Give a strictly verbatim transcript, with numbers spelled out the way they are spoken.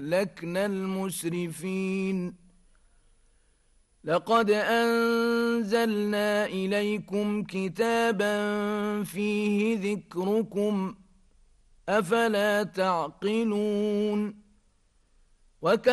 أهلكنا المسرفين لقد أنزلنا إليكم كتابا فيه ذكركم أفلا تعقلون